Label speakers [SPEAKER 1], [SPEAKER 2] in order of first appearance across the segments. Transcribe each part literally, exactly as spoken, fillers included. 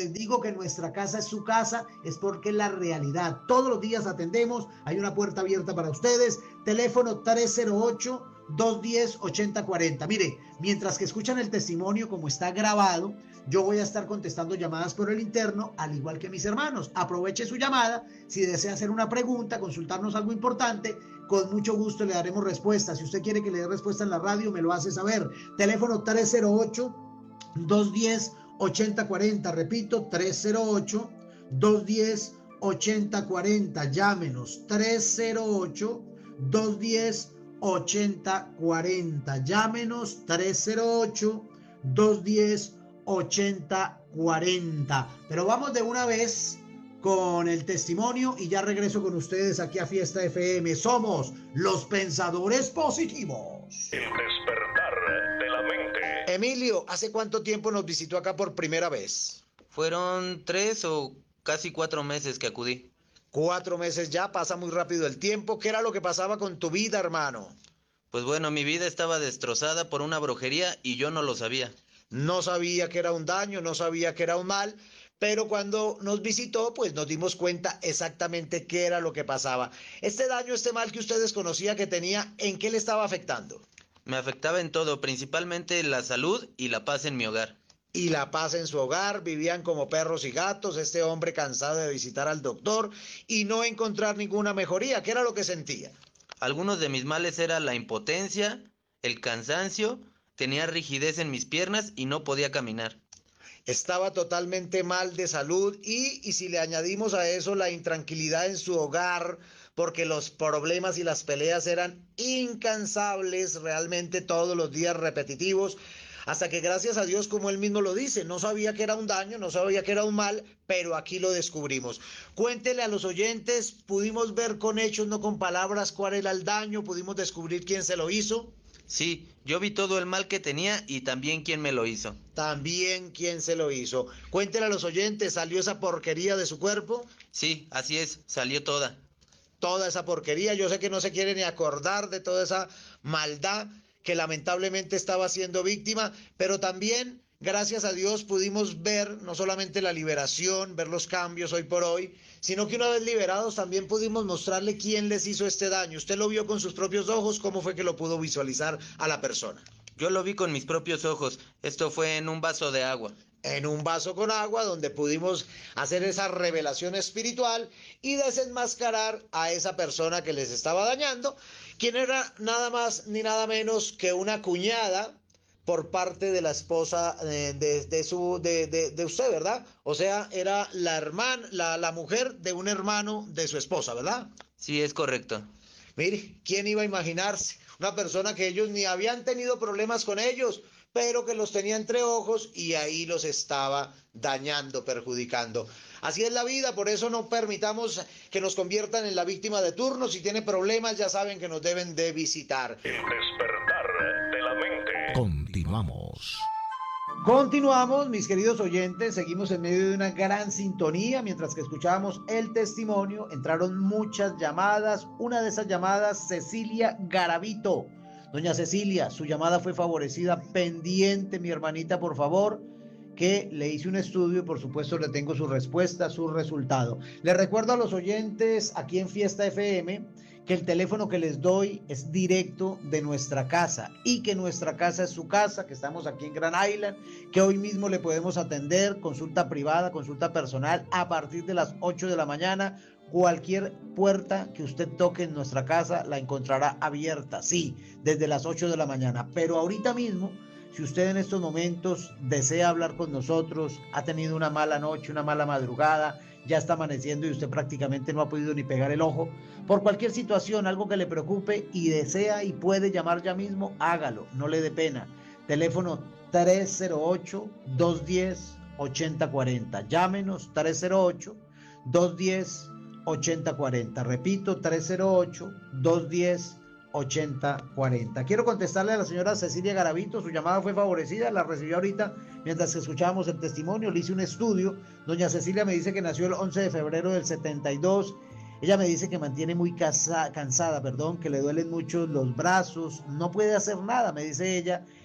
[SPEAKER 1] les digo que nuestra casa es su casa, es porque es la realidad. Todos los días atendemos, hay una puerta abierta para ustedes. Teléfono tres cero ocho, dos uno cero, ocho cero cuatro cero. Mire, mientras que escuchan el testimonio como está grabado, yo voy a estar contestando llamadas por el interno, al igual que mis hermanos. Aproveche su llamada. Si desea hacer una pregunta, consultarnos algo importante, con mucho gusto le daremos respuesta. Si usted quiere que le dé respuesta en la radio, me lo hace saber. Teléfono tres cero ocho, dos uno cero, ocho cero cuatro cero. Repito, tres cero ocho, dos uno cero, ocho cero cuatro cero. Llámenos, tres cero ocho, dos uno cero, ocho cero cuatro cero. Llámenos, tres cero ocho, dos uno cero, ocho cero cuatro cero. Pero vamos de una vez con el testimonio y ya regreso con ustedes aquí a Fiesta F M. Somos los pensadores positivos.
[SPEAKER 2] El despertar de la mente.
[SPEAKER 1] Emilio, ¿hace cuánto tiempo nos visitó acá por primera vez?
[SPEAKER 3] Fueron tres o casi cuatro meses que acudí.
[SPEAKER 1] Cuatro meses ya, pasa muy rápido el tiempo. ¿Qué era lo que pasaba con tu vida, hermano?
[SPEAKER 3] Pues bueno, mi vida estaba destrozada por una brujería y yo no lo sabía.
[SPEAKER 1] No sabía que era un daño, no sabía que era un mal, pero cuando nos visitó, pues nos dimos cuenta exactamente qué era lo que pasaba. Este daño, este mal que usted desconocía que tenía, ¿en qué le estaba afectando?
[SPEAKER 3] Me afectaba en todo, principalmente la salud y la paz en mi hogar.
[SPEAKER 1] Y la paz en su hogar, vivían como perros y gatos, este hombre cansado de visitar al doctor y no encontrar ninguna mejoría. ¿Qué era lo que sentía?
[SPEAKER 3] Algunos de mis males era la impotencia, el cansancio, tenía rigidez en mis piernas y no podía caminar.
[SPEAKER 1] Estaba totalmente mal de salud y, y si le añadimos a eso la intranquilidad en su hogar, porque los problemas y las peleas eran incansables, realmente todos los días repetitivos, hasta que gracias a Dios, como él mismo lo dice, no sabía que era un daño, no sabía que era un mal, pero aquí lo descubrimos. Cuéntele a los oyentes, pudimos ver con hechos, no con palabras, cuál era el daño, pudimos descubrir quién se lo hizo.
[SPEAKER 3] Sí, yo vi todo el mal que tenía y también quién me lo hizo.
[SPEAKER 1] También quién se lo hizo. Cuéntele a los oyentes, ¿salió esa porquería de su cuerpo?
[SPEAKER 3] Sí, así es, salió toda.
[SPEAKER 1] Toda esa porquería, yo sé que no se quiere ni acordar de toda esa maldad que lamentablemente estaba siendo víctima, pero también, gracias a Dios, pudimos ver no solamente la liberación, ver los cambios hoy por hoy, sino que una vez liberados también pudimos mostrarle quién les hizo este daño. Usted lo vio con sus propios ojos, ¿cómo fue que lo pudo visualizar a la persona?
[SPEAKER 3] Yo lo vi con mis propios ojos, esto fue en un vaso de agua.
[SPEAKER 1] En un vaso con agua donde pudimos hacer esa revelación espiritual y desenmascarar a esa persona que les estaba dañando, quien era nada más ni nada menos que una cuñada por parte de la esposa de, de, de su de, de, de usted, ¿verdad? O sea, era la hermana, la, la mujer de un hermano de su esposa, ¿verdad?
[SPEAKER 3] Sí, es correcto.
[SPEAKER 1] Mire, ¿quién iba a imaginarse? Una persona que ellos ni habían tenido problemas con ellos, pero que los tenía entre ojos y ahí los estaba dañando, perjudicando. Así es la vida, por eso no permitamos que nos conviertan en la víctima de turno. Si tiene problemas, ya saben que nos deben de visitar.
[SPEAKER 2] El despertar de la mente.
[SPEAKER 4] Continuamos.
[SPEAKER 1] Continuamos, mis queridos oyentes, seguimos en medio de una gran sintonía. Mientras que escuchábamos el testimonio, entraron muchas llamadas. Una de esas llamadas, Cecilia Garavito. Doña Cecilia, su llamada fue favorecida, pendiente, mi hermanita, por favor, que le hice un estudio y por supuesto le tengo su respuesta, su resultado. Les recuerdo a los oyentes aquí en Fiesta F M que el teléfono que les doy es directo de nuestra casa y que nuestra casa es su casa, que estamos aquí en Grand Island, que hoy mismo le podemos atender, consulta privada, consulta personal a partir de las ocho de la mañana. Cualquier puerta que usted toque en nuestra casa la encontrará abierta, sí, desde las ocho de la mañana. Pero ahorita mismo, si usted en estos momentos desea hablar con nosotros, ha tenido una mala noche, una mala madrugada, ya está amaneciendo y usted prácticamente no ha podido ni pegar el ojo, por cualquier situación, algo que le preocupe y desea y puede llamar ya mismo, hágalo, no le dé pena. Teléfono tres cero ocho, dos uno cero, ocho cero cuatro cero. Llámenos tres cero ocho, dos uno cero, ocho cero cuatro cero. Repito, tres cero ocho, dos uno cero, ocho cero cuatro cero. Quiero contestarle a la señora Cecilia Garavito, su llamada fue favorecida, la recibió ahorita mientras que escuchábamos el testimonio, le hice un estudio. Doña Cecilia me dice que nació el once de febrero del setenta y dos. Ella me dice que mantiene muy casa, cansada, perdón, que le duelen mucho los brazos, no puede hacer nada, me dice ella,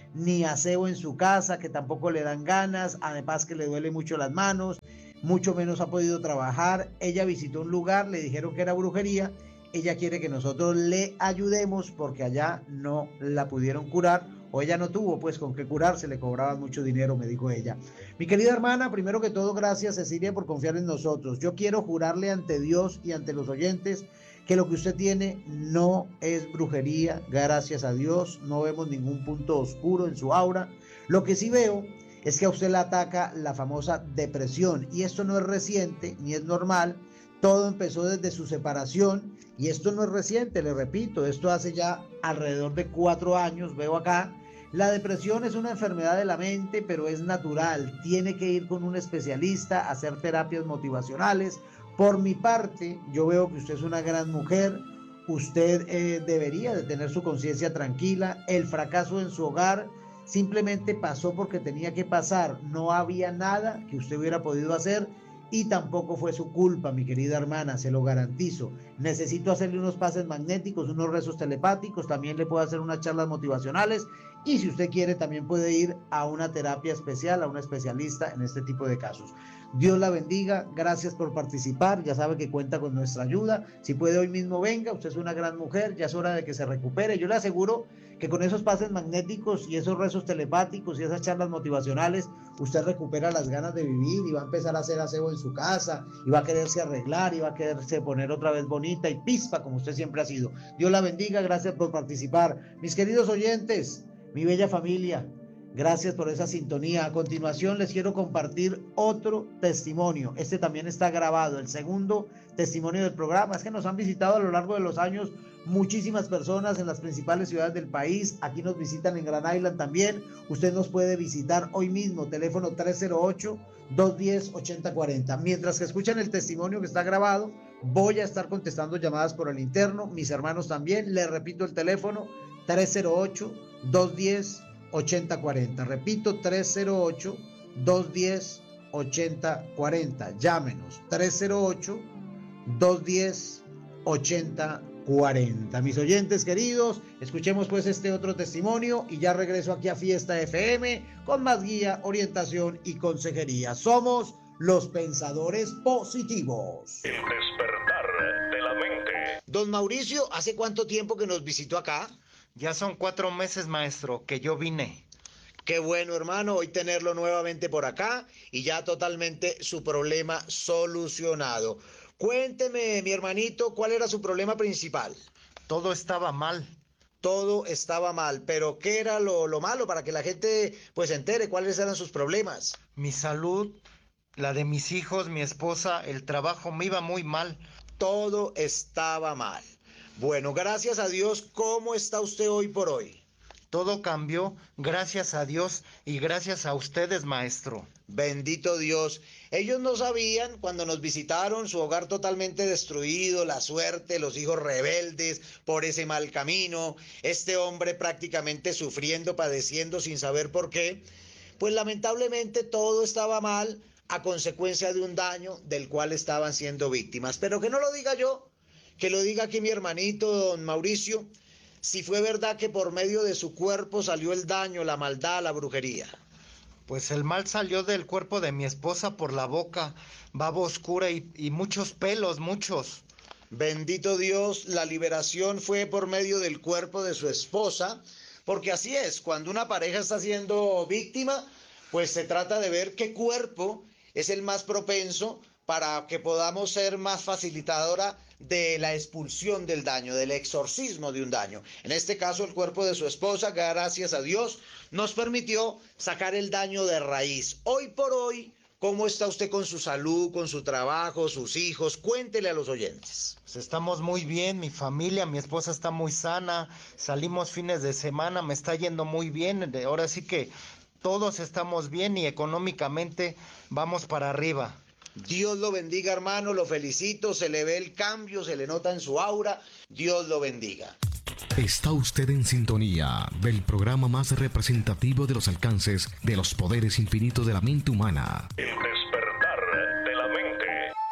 [SPEAKER 1] ni aseo en su casa, que tampoco le dan ganas, además que le duele mucho las manos, mucho menos ha podido trabajar. Ella visitó un lugar, le dijeron que era brujería, ella quiere que nosotros le ayudemos porque allá no la pudieron curar, o ella no tuvo pues con qué curarse, le cobraban mucho dinero, me dijo ella. Mi querida hermana, primero que todo, gracias Cecilia por confiar en nosotros. Yo quiero jurarle ante Dios y ante los oyentes que lo que usted tiene no es brujería, gracias a Dios, no vemos ningún punto oscuro en su aura. Lo que sí veo es que a usted le ataca la famosa depresión, y esto no es reciente ni es normal. Todo empezó desde su separación y esto no es reciente, le repito, esto hace ya alrededor de cuatro años, veo acá. La depresión es una enfermedad de la mente, pero es natural, tiene que ir con un especialista, a hacer terapias motivacionales. Por mi parte, yo veo que usted es una gran mujer, usted eh, debería de tener su conciencia tranquila. El fracaso en su hogar simplemente pasó porque tenía que pasar, no había nada que usted hubiera podido hacer. Y tampoco fue su culpa, mi querida hermana, se lo garantizo. Necesito hacerle unos pases magnéticos, unos rezos telepáticos, también le puedo hacer unas charlas motivacionales. Y si usted quiere, también puede ir a una terapia especial, a una especialista en este tipo de casos. Dios la bendiga, gracias por participar, ya sabe que cuenta con nuestra ayuda. Si puede hoy mismo venga, usted es una gran mujer, ya es hora de que se recupere. Yo le aseguro que con esos pases magnéticos y esos rezos telepáticos y esas charlas motivacionales, usted recupera las ganas de vivir y va a empezar a hacer aseo en su casa, y va a quererse arreglar, y va a quererse poner otra vez bonita y pispa como usted siempre ha sido. Dios la bendiga, gracias por participar. Mis queridos oyentes, mi bella familia, gracias por esa sintonía. A continuación les quiero compartir otro testimonio. Este también está grabado, el segundo testimonio del programa. Es que nos han visitado a lo largo de los años muchísimas personas en las principales ciudades del país. Aquí nos visitan en Grand Island también. Usted nos puede visitar hoy mismo, teléfono tres cero ocho, dos uno cero, ocho cero cuatro cero. Mientras que escuchan el testimonio que está grabado, voy a estar contestando llamadas por el interno, mis hermanos también. Les repito el teléfono, tres cero ocho, dos uno cero, ocho cero cuatro cero. Repito, tres cero ocho, dos uno cero, ocho cero cuatro cero. Llámenos, tres cero ocho, dos uno cero, ocho cero cuatro cero. Mis oyentes queridos, escuchemos pues este otro testimonio y ya regreso aquí a Fiesta F M con más guía, orientación y consejería. Somos los pensadores positivos.
[SPEAKER 2] El despertar de la mente.
[SPEAKER 1] Don Mauricio, ¿hace cuánto tiempo que nos visitó acá?
[SPEAKER 5] Ya son cuatro meses, maestro, que yo vine.
[SPEAKER 1] Qué bueno, hermano, hoy tenerlo nuevamente por acá y ya totalmente su problema solucionado. Cuénteme, mi hermanito, ¿cuál era su problema principal?
[SPEAKER 5] Todo estaba mal.
[SPEAKER 1] Todo estaba mal, pero ¿qué era lo, lo malo para que la gente pues se entere cuáles eran sus problemas?
[SPEAKER 5] Mi salud, la de mis hijos, mi esposa, el trabajo, me iba muy mal.
[SPEAKER 1] Todo estaba mal. Bueno, gracias a Dios, ¿cómo está usted hoy por hoy?
[SPEAKER 5] Todo cambió, gracias a Dios y gracias a ustedes, maestro.
[SPEAKER 1] Bendito Dios. Ellos no sabían cuando nos visitaron su hogar totalmente destruido, la suerte, los hijos rebeldes por ese mal camino, este hombre prácticamente sufriendo, padeciendo sin saber por qué. Pues lamentablemente todo estaba mal a consecuencia de un daño del cual estaban siendo víctimas. Pero que no lo diga yo, que lo diga aquí mi hermanito don Mauricio, si fue verdad que por medio de su cuerpo salió el daño, la maldad, la brujería.
[SPEAKER 5] Pues el mal salió del cuerpo de mi esposa por la boca, baba oscura y, y muchos pelos, muchos.
[SPEAKER 1] Bendito Dios, la liberación fue por medio del cuerpo de su esposa, porque así es, cuando una pareja está siendo víctima, pues se trata de ver qué cuerpo es el más propenso para que podamos ser más facilitadora de la expulsión del daño, del exorcismo de un daño. En este caso, el cuerpo de su esposa, gracias a Dios, nos permitió sacar el daño de raíz. Hoy por hoy, ¿cómo está usted con su salud, con su trabajo, sus hijos? Cuéntele a los oyentes.
[SPEAKER 5] Pues estamos muy bien, mi familia, mi esposa está muy sana, salimos fines de semana, me está yendo muy bien, ahora sí que todos estamos bien y económicamente vamos para arriba.
[SPEAKER 1] Dios lo bendiga, hermano, lo felicito, se le ve el cambio, se le nota en su aura, Dios lo bendiga.
[SPEAKER 4] Está usted en sintonía del programa más representativo de los alcances de los poderes infinitos de la mente humana.
[SPEAKER 2] El despertar de la mente.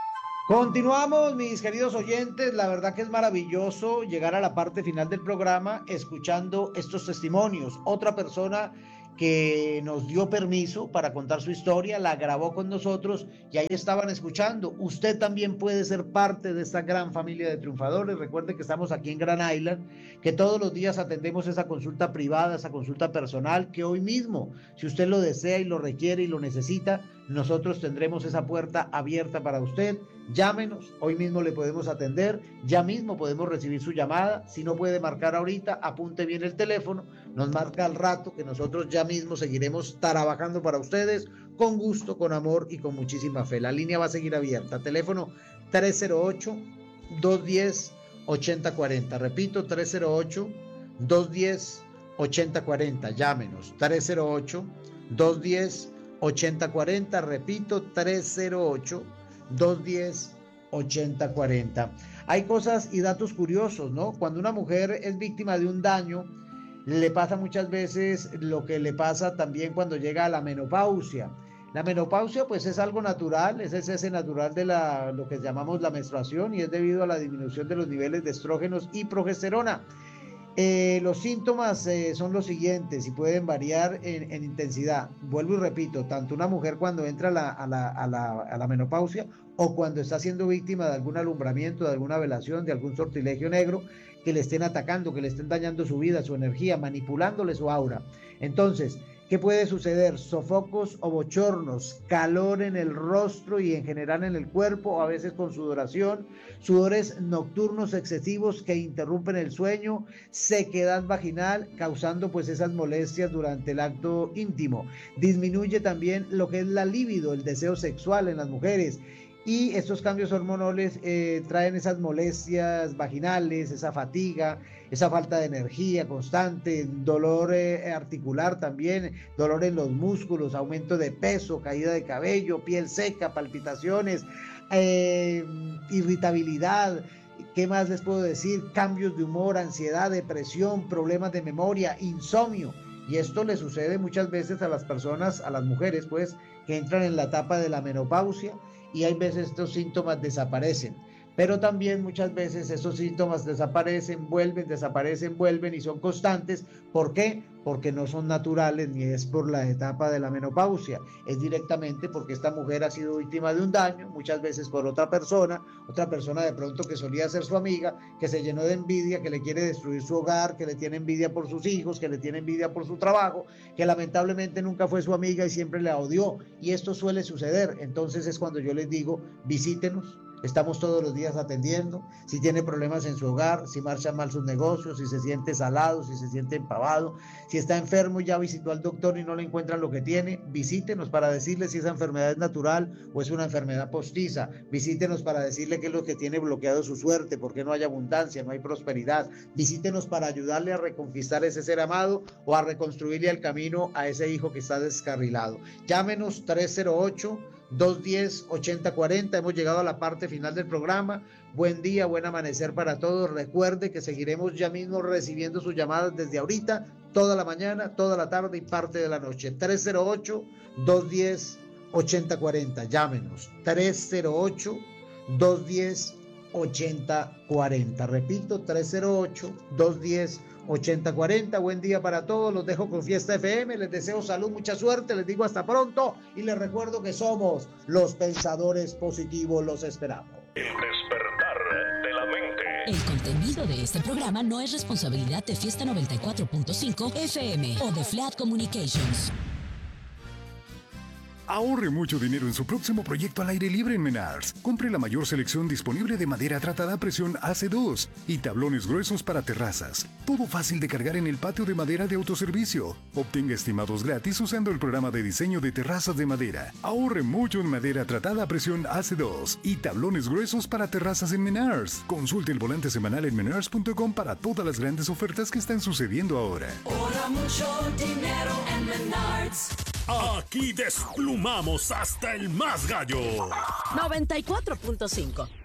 [SPEAKER 1] Continuamos, mis queridos oyentes, la verdad que es maravilloso llegar a la parte final del programa escuchando estos testimonios. Otra persona que nos dio permiso para contar su historia, la grabó con nosotros y ahí estaban escuchando. Usted también puede ser parte de esta gran familia de triunfadores. Recuerde que estamos aquí en Grand Island, que todos los días atendemos esa consulta privada, esa consulta personal, que hoy mismo, si usted lo desea y lo requiere y lo necesita, nosotros tendremos esa puerta abierta para usted. Llámenos, hoy mismo le podemos atender, ya mismo podemos recibir su llamada. Si no puede marcar ahorita, apunte bien el teléfono, nos marca al rato, que nosotros ya mismo seguiremos trabajando para ustedes con gusto, con amor y con muchísima fe. La línea va a seguir abierta. Teléfono tres cero ocho, dos uno cero, ocho cero cuatro cero. Repito, tres cero ocho, dos uno cero, ocho cero cuatro cero. Llámenos, tres cero ocho, dos uno cero, ocho cero cuatro cero. Repito, tres cero ocho, dos uno cero, ocho cero cuatro cero. Hay cosas y datos curiosos, ¿no? Cuando una mujer es víctima de un daño, le pasa muchas veces lo que le pasa también cuando llega a la menopausia. La menopausia pues es algo natural, es el cese natural de la, lo que llamamos la menstruación, y es debido a la disminución de los niveles de estrógenos y progesterona. Eh, los síntomas eh, son los siguientes y pueden variar en, en intensidad. Vuelvo y repito, tanto una mujer cuando entra a la, a, la, a, la, a la menopausia o cuando está siendo víctima de algún alumbramiento, de alguna velación, de algún sortilegio negro, que le estén atacando, que le estén dañando su vida, su energía, manipulándole su aura. Entonces, ¿qué puede suceder? Sofocos o bochornos, calor en el rostro y en general en el cuerpo, a veces con sudoración, sudores nocturnos excesivos que interrumpen el sueño, sequedad vaginal, causando pues esas molestias durante el acto íntimo. Disminuye también lo que es la libido, el deseo sexual en las mujeres. Y estos cambios hormonales eh, traen esas molestias vaginales, esa fatiga, esa falta de energía constante, dolor eh, articular también, dolor en los músculos, aumento de peso, caída de cabello, piel seca, palpitaciones, eh, irritabilidad. ¿Qué más les puedo decir? Cambios de humor, ansiedad, depresión, problemas de memoria, insomnio. Y esto le sucede muchas veces a las personas, a las mujeres, pues, que entran en la etapa de la menopausia, y hay veces estos síntomas desaparecen, pero también muchas veces esos síntomas desaparecen, vuelven, desaparecen, vuelven y son constantes. ¿Por qué? Porque no son naturales ni es por la etapa de la menopausia, es directamente porque esta mujer ha sido víctima de un daño, muchas veces por otra persona, otra persona de pronto que solía ser su amiga, que se llenó de envidia, que le quiere destruir su hogar, que le tiene envidia por sus hijos, que le tiene envidia por su trabajo, que lamentablemente nunca fue su amiga y siempre la odió, y esto suele suceder. Entonces es cuando yo les digo, visítenos. Estamos todos los días atendiendo. Si tiene problemas en su hogar, si marchan mal sus negocios, si se siente salado, si se siente empavado, si está enfermo y ya visitó al doctor y no le encuentran lo que tiene, visítenos para decirle si esa enfermedad es natural o es una enfermedad postiza. Visítenos para decirle qué es lo que tiene bloqueado su suerte, por qué no hay abundancia, no hay prosperidad. Visítenos para ayudarle a reconquistar ese ser amado o a reconstruirle el camino a ese hijo que está descarrilado. Llámenos tres cero ocho, dos uno cero, ocho cero cuatro cero. Hemos llegado a la parte final del programa. Buen día, buen amanecer para todos. Recuerde que seguiremos ya mismo recibiendo sus llamadas desde ahorita, toda la mañana, toda la tarde y parte de la noche. tres cero ocho, dos uno cero, ocho cero cuatro cero. Llámenos, tres cero ocho, dos uno cero, ocho cero cuatro cero. Repito, tres cero ocho, dos uno cero, ocho cero cuatro cero. Buen día para todos, los dejo con Fiesta F M, les deseo salud, mucha suerte, les digo hasta pronto y les recuerdo que somos los pensadores positivos, los esperamos.
[SPEAKER 2] El despertar de la mente.
[SPEAKER 6] El contenido de este programa no es responsabilidad de Fiesta noventa y cuatro punto cinco F M o de Flat Communications.
[SPEAKER 7] Ahorre mucho dinero en su próximo proyecto al aire libre en Menards. Compre la mayor selección disponible de madera tratada a presión A C dos y tablones gruesos para terrazas. Todo fácil de cargar en el patio de madera de autoservicio. Obtenga estimados gratis usando el programa de diseño de terrazas de madera. Ahorre mucho en madera tratada a presión A C dos y tablones gruesos para terrazas en Menards. Consulte el volante semanal en menards punto com para todas las grandes ofertas que están sucediendo ahora.
[SPEAKER 8] Ahorra mucho dinero en Menards.
[SPEAKER 9] Aquí desplumamos hasta el más gallo.
[SPEAKER 6] noventa y cuatro punto cinco